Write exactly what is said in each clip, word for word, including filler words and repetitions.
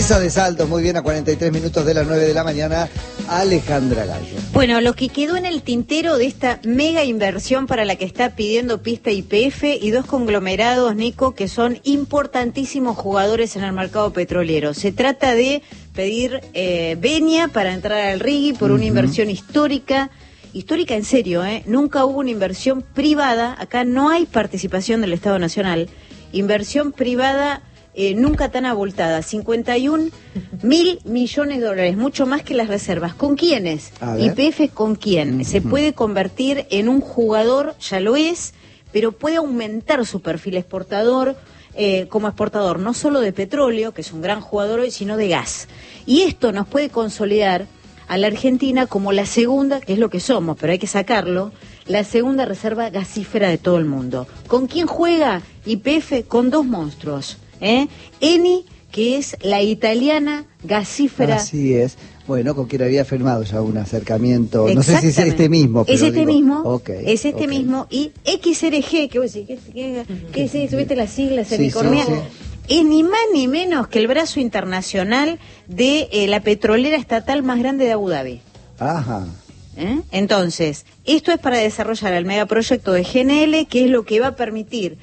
Mesa de saltos, muy bien, a cuarenta y tres minutos de las nueve de la mañana, Alejandra Gallo. Bueno, lo que quedó en el tintero de esta mega inversión para la que está pidiendo pista Y P F y dos conglomerados, Nico, que son importantísimos jugadores en el mercado petrolero. Se trata de pedir eh, venia para entrar al Rigui por uh-huh. una inversión histórica. Histórica en serio, ¿eh? Nunca hubo una inversión privada, acá no hay participación del Estado Nacional, inversión privada eh, nunca tan abultada, cincuenta y un mil millones de dólares, mucho más que las reservas. ¿Con quiénes? Y P F con quién. Uh-huh. Se puede convertir en un jugador, ya lo es, pero puede aumentar su perfil exportador, eh, como exportador, no solo de petróleo, que es un gran jugador hoy, sino de gas. Y esto nos puede consolidar a la Argentina como la segunda, que es lo que somos, pero hay que sacarlo, la segunda reserva gasífera de todo el mundo. ¿Con quién juega Y P F? Con dos monstruos, ¿eh? Eni, que es la italiana gasífera. Así es. Bueno, con quien había firmado ya un acercamiento, no sé si es este mismo. Pero es este digo, mismo, okay, es este okay. mismo, y X R G, ¿qué vos decís? ¿Qué, qué, qué es eso? ¿Viste las siglas? Sí, en mi cornea. sí, sí. Es ni más ni menos que el brazo internacional de eh, la petrolera estatal más grande de Abu Dhabi. Ajá. ¿Eh? Entonces, esto es para desarrollar el megaproyecto de G N L, que es lo que va a permitir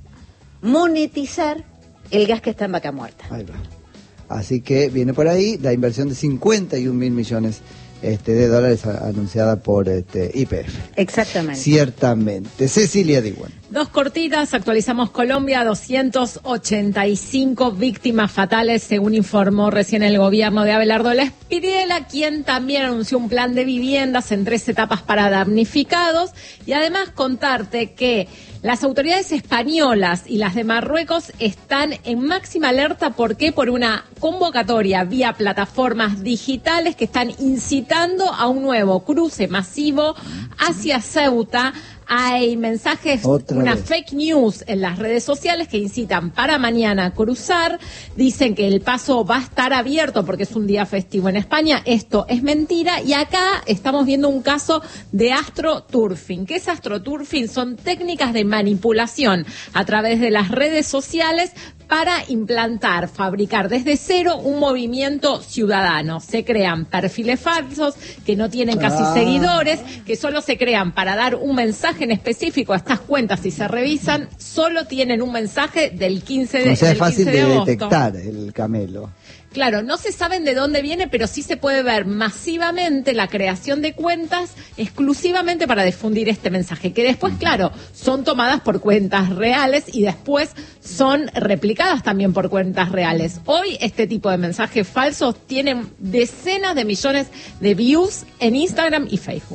monetizar el gas que está en Vaca Muerta. Ahí va. Así que viene por ahí la inversión de cincuenta y un mil millones este, de dólares a, anunciada por este, Y P F. Exactamente. Ciertamente. Cecilia Diwan. Dos cortitas, actualizamos Colombia, doscientas ochenta y cinco víctimas fatales, según informó recién el gobierno de Abelardo Lespidiela, quien también anunció un plan de viviendas en tres etapas para damnificados, y además contarte que las autoridades españolas y las de Marruecos están en máxima alerta. ¿Por qué? Por una convocatoria vía plataformas digitales que están incitando a un nuevo cruce masivo hacia Ceuta. Hay mensajes, Otra una vez. fake news en las redes sociales que incitan para mañana a cruzar. Dicen que el paso va a estar abierto porque es un día festivo en España. Esto es mentira. Y acá estamos viendo un caso de astroturfing. ¿Qué es astroturfing? Son técnicas de manipulación a través de las redes sociales para implantar, fabricar desde cero un movimiento ciudadano. Se crean perfiles falsos que no tienen casi ah. seguidores, que solo se crean para dar un mensaje en específico a estas cuentas. Si se revisan, solo tienen un mensaje del quince de, o sea, del es fácil quince de de agosto. detectar el camelo. Claro, no se saben de dónde viene, pero sí se puede ver masivamente la creación de cuentas exclusivamente para difundir este mensaje, que después, claro, son tomadas por cuentas reales y después son replicadas también por cuentas reales. Hoy este tipo de mensajes falsos tienen decenas de millones de views en Instagram y Facebook.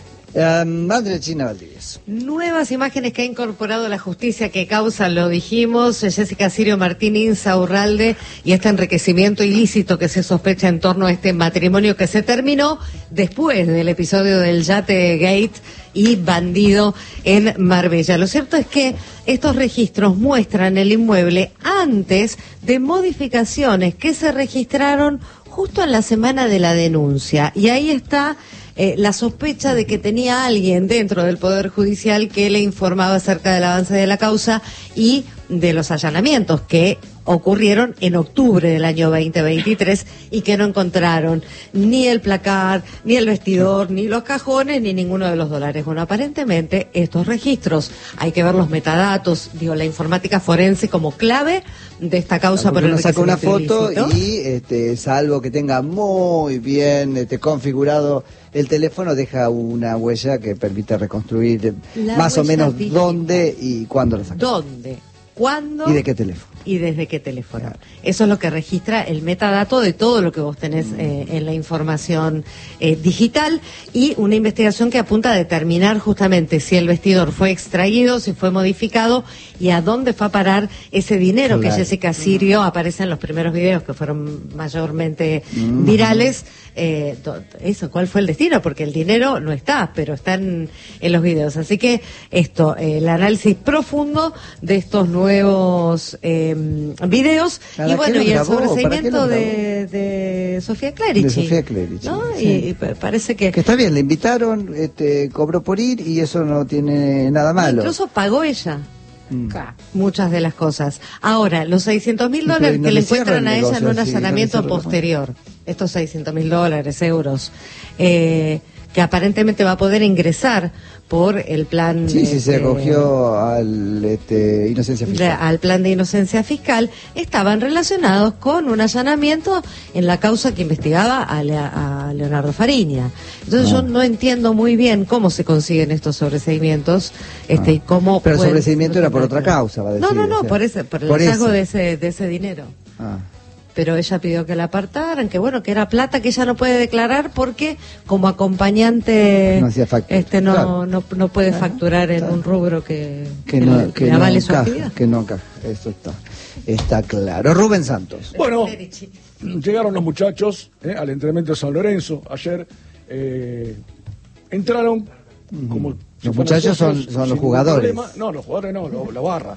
Uh, Madre China Valdivieso. Nuevas imágenes que ha incorporado la justicia que causa, lo dijimos, Jessica Sirio Martín Insaurralde, y este enriquecimiento ilícito que se sospecha en torno a este matrimonio que se terminó después del episodio del Yate Gate y Bandido en Marbella. Lo cierto es que estos registros muestran el inmueble antes de modificaciones que se registraron justo en la semana de la denuncia, y ahí está Eh, la sospecha de que tenía alguien dentro del Poder Judicial que le informaba acerca del avance de la causa y de los allanamientos que ocurrieron en octubre del año veinte veintitrés y que no encontraron ni el placar, ni el vestidor, ni los cajones, ni ninguno de los dólares. Bueno, aparentemente estos registros, hay que ver los metadatos, digo, la informática forense como clave de esta causa. Porque por el uno saca una foto ilícito. y, este, salvo que tenga muy bien este, configurado el teléfono, deja una huella que permite reconstruir La más o huella menos digital. dónde y cuándo lo sacó. ¿Dónde? ¿Cuándo? ¿Y de qué teléfono? Y desde qué teléfono. Eso es lo que registra el metadato de todo lo que vos tenés eh, en la información eh, digital, y una investigación que apunta a determinar justamente si el vestidor fue extraído, si fue modificado y a dónde fue a parar ese dinero. Claro. Que Jessica Sirio aparece en los primeros videos que fueron mayormente mm. virales. Eh, eso, ¿cuál fue el destino? Porque el dinero no está, pero está en, en los videos. Así que esto, eh, el análisis profundo de estos nuevos eh, videos, y bueno, y el sobreseimiento de, de Sofía Clerici. De Sofía Clerici, ¿no? sí. Y, y parece que... Que está bien, le invitaron, este, cobró por ir y eso no tiene nada malo. Incluso pagó ella. Mm. muchas de las cosas. Ahora, los seiscientos mil Pero dólares no que le le encuentran cierran a ella en un negocios, sí, no le allanamiento cierran los posterior, estos seiscientos mil dólares, euros, eh, que aparentemente va a poder ingresar por el plan... Sí, sí, se eh, acogió al este, inocencia de- fiscal. al plan de inocencia fiscal, estaban relacionados con un allanamiento en la causa que investigaba a, Le- a Leonardo Fariña. Entonces Ah. yo no entiendo muy bien cómo se consiguen estos sobreseimientos, este, Ah. y cómo... Pero el pueden- sobreseimiento era por otra causa, va a decir. No, no, no, o sea, por ese, por el por hallazgo ese. de ese, de ese dinero. Ah. Pero ella pidió que la apartaran, que bueno, que era plata que ella no puede declarar porque como acompañante No hacía factura, este no, claro. no, no puede Claro, facturar en claro. un rubro que, Que que no, le- que le no avale su encaja, actividad. que no encaja, eso está, está claro. Rubén Santos. Bueno, llegaron los muchachos eh, al entrenamiento de San Lorenzo ayer. eh, entraron como... si Los fueran muchachos son- socios, son los sin ningún jugadores. problema. No, los jugadores no, lo- la barra.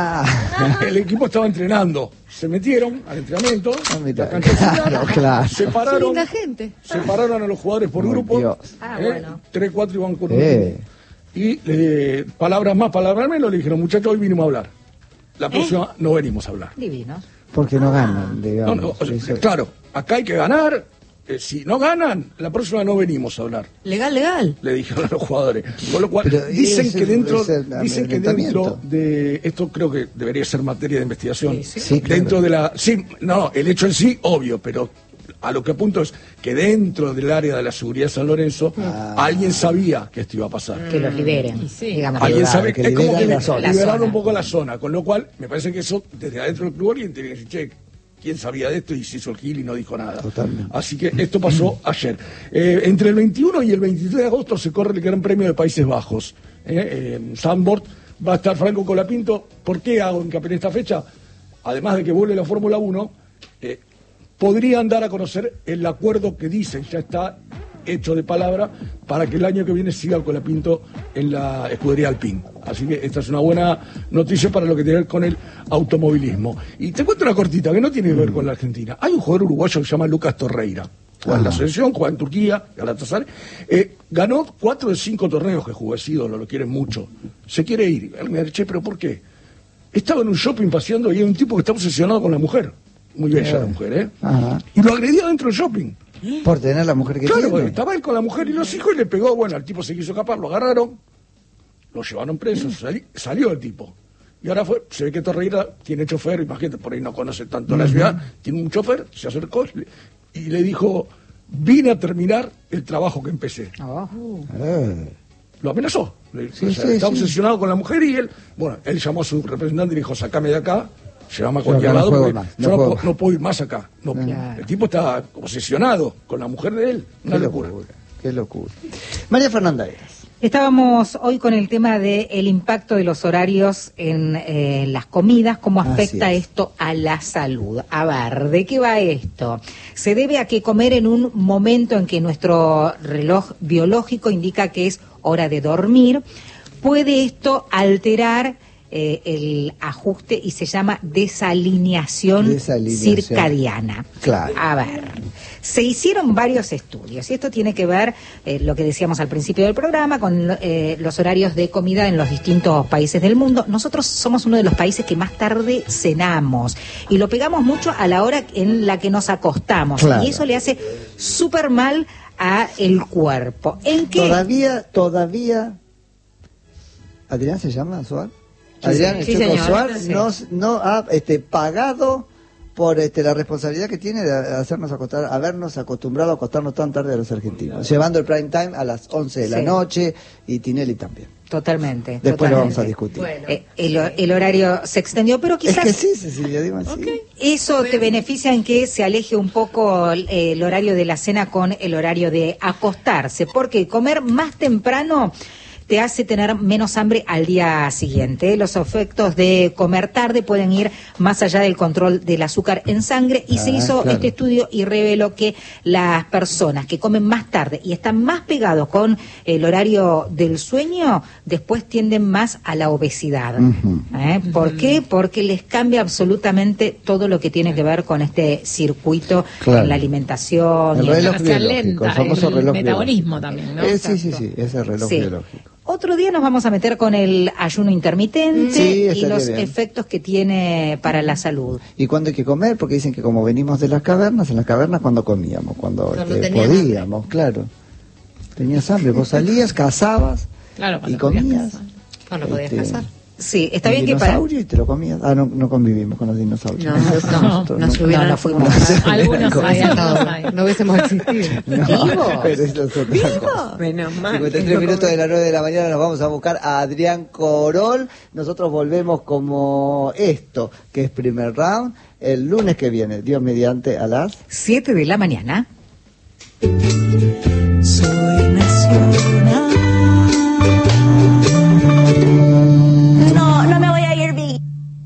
Ah, El equipo estaba entrenando. Se metieron al entrenamiento. Ah, mira, la cancha claro, final, claro. Qué Separaron, linda gente. separaron a los jugadores por Ay, grupos. Dios. Ah, eh, bueno. Tres, cuatro iban con un Eh. grupo. Y eh, palabras más, palabras menos, le dijeron, muchachos, hoy vinimos a hablar. La próxima no venimos a hablar. Divinos. porque no ganan, No, digamos. no, o sea, Eso- claro, acá hay que ganar. eh, si no ganan, la próxima no venimos a hablar. Legal, legal. Le dijeron a los jugadores. Con lo cual, Pero dicen ese que dentro, es el dicen que dentro amedrentamiento. de esto creo que debería ser materia de investigación. Sí, sí, claro. Dentro de la, sí, no, el hecho en sí, obvio, pero a lo que apunto es que dentro del área de la seguridad de San Lorenzo, Ah. alguien sabía que esto iba a pasar. Que los liberen. Y sí. Digamos. Alguien Claro, sabe que que es como liberen que la zona. liberaron La un poco zona. la zona, con lo cual me parece que eso desde adentro del club alguien tiene que decir, che, ¿quién sabía de esto? Y se hizo el gil y no dijo nada. Totalmente. Así que esto pasó ayer. Eh, entre el veintiuno y el veintitrés de agosto se corre el Gran Premio de Países Bajos. Eh, eh, Zandvoort va a estar Franco Colapinto. ¿Por qué hago hincapié en esta fecha? Además de que vuelve la Fórmula uno, eh, podrían dar a conocer el acuerdo que dicen ya está hecho de palabra para que el año que viene siga Colapinto en la escudería Alpine. Así que esta es una buena noticia para lo que tiene que ver con el automovilismo. Y te cuento una cortita que no tiene que ver con la Argentina. Hay un jugador uruguayo que se llama Lucas Torreira. Juega en la selección, juega en Turquía, Galatasaray. Eh, ganó cuatro de cinco torneos que jugó, es ídolo, lo quieren mucho. Se quiere ir. Él me dice, che, ¿pero por qué? Estaba en un shopping paseando y hay un tipo que está obsesionado con la mujer. Muy bella la mujer, ¿eh? Ajá. Y lo agredió dentro del shopping. Por tener la mujer que Claro, tiene. estaba él con la mujer y los hijos y le pegó. Bueno, el tipo se quiso escapar, lo agarraron, lo llevaron preso, sali- salió el tipo. Y ahora fue, se ve que Torreira tiene chofer, imagínate, por ahí no conoce tanto la ciudad, tiene un chofer, se acercó y le dijo, vine a terminar el trabajo que empecé. Eh, Lo amenazó. Le- Sí, o sea, sí, está sí. obsesionado con la mujer y él, bueno, él llamó a su representante y le dijo, sacame de acá, llévame a Yo cualquier acá no lado, juego porque más, yo no no, juego puedo, no puedo ir más acá. No, Claro. El tipo está obsesionado con la mujer de él. Una qué locura. locura, qué locura. María Fernanda Eras. Estábamos hoy con el tema del impacto de los horarios en eh, las comidas, cómo Así afecta es. esto a la salud. A ver, ¿de qué va esto? Se debe a que comer en un momento en que nuestro reloj biológico indica que es hora de dormir, puede esto alterar eh, el ajuste y se llama desalineación, Desalineación. circadiana. Claro. A ver, se hicieron varios estudios y esto tiene que ver, eh, lo que decíamos al principio del programa, con eh, los horarios de comida en los distintos países del mundo. Nosotros somos uno de los países que más tarde cenamos y lo pegamos mucho a la hora en la que nos acostamos. Claro. Y eso le hace súper mal a el cuerpo. ¿En qué? Todavía, todavía. ¿Adrián se llama, Suar? Sí, Adrián sí, el Choco señor. Suar Sí. no, no ha este, pagado por este, la responsabilidad que tiene de hacernos acostar, habernos acostumbrado a acostarnos tan tarde a los argentinos, llevando el prime time a las once de la Sí. noche y Tinelli también. Totalmente. Después totalmente. lo vamos a discutir. Eh, el, el horario se extendió, pero Es quizás que sí, Cecilia, digo así. eso te beneficia en que se aleje un poco el, el horario de la cena con el horario de acostarse, porque comer más temprano te hace tener menos hambre al día siguiente. Los efectos de comer tarde pueden ir más allá del control del azúcar en sangre y se Ah, hizo claro. este estudio y reveló que las personas que comen más tarde y están más pegados con el horario del sueño, después tienden más a la obesidad. Ujú. ¿Eh? ¿Por qué? Porque les cambia absolutamente todo lo que tiene que ver con este circuito Claro. en la alimentación. El y en- reloj Se biológico, alenta el famoso el reloj metabolismo biológico. también, ¿no? Eh, sí, sí, sí, ese reloj Sí. biológico. Otro día nos vamos a meter con el ayuno intermitente Sí, y estaría los bien. efectos que tiene para la salud. ¿Y cuándo hay que comer? Porque dicen que como venimos de las cavernas, en las cavernas cuando comíamos, cuando Cuando este, tenías podíamos, claro. Tenías hambre, vos salías, cazabas Claro, y cuando podías comías. cazar. Cuando podías Este, casar. Sí, está un bien que para... dinosaurio y te lo comías. Ah, no, no convivimos con los dinosaurios. No, no, Nosotros no nunca. se hubieran No, no fuimos. Algunos Con- hay, algunos No, hay. no hubiésemos existido. No, ¿Vivos? pero eso es otra cosa. Menos mal. cincuenta y tres minutos de las nueve de la mañana nos vamos a buscar a Adrián Corol. Nosotros volvemos como esto, que es primer round, el lunes que viene, Dios mediante, a las... siete de la mañana. Soy nacional. No, no me voy a ir bien.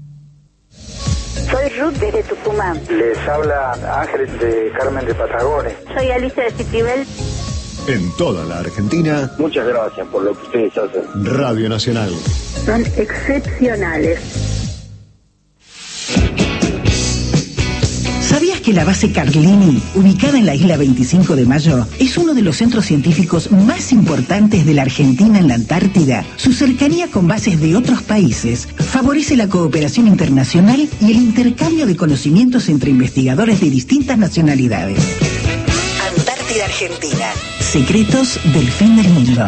Soy Ruth desde Tucumán. Les habla Ángeles de Carmen de Patagones. Soy Alicia de Citibel. En toda la Argentina, Muchas gracias por lo que ustedes hacen. Radio Nacional. Son excepcionales. ¿Sabías que la base Carlini, ubicada en la isla veinticinco de Mayo, es uno de los centros científicos más importantes de la Argentina en la Antártida? Su cercanía con bases de otros países favorece la cooperación internacional y el intercambio de conocimientos entre investigadores de distintas nacionalidades. Antártida Argentina. Secretos del fin del mundo.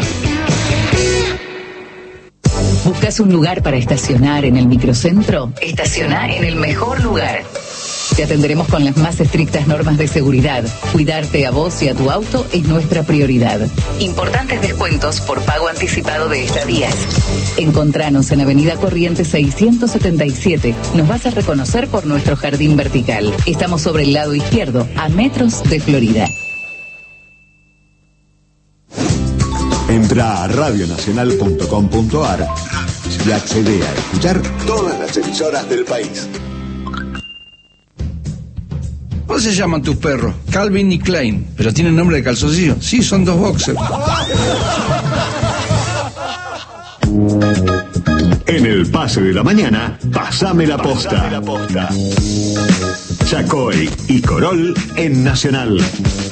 ¿Buscas un lugar para estacionar en el microcentro? Estaciona en el mejor lugar. Te atenderemos con las más estrictas normas de seguridad. Cuidarte a vos y a tu auto es nuestra prioridad. Importantes descuentos por pago anticipado de estadías. Encontranos en Avenida Corrientes seiscientos setenta y siete. Nos vas a reconocer por nuestro jardín vertical. Estamos sobre el lado izquierdo, a metros de Florida. Entra a radio nacional punto com punto ar y accede a escuchar todas las emisoras del país. ¿Cómo se llaman tus perros? Calvin y Klein. ¿Pero tienen nombre de calzoncillo? Sí, son dos boxers. En el pase de la mañana, pasame la posta. Chacoy y Corol en Nacional.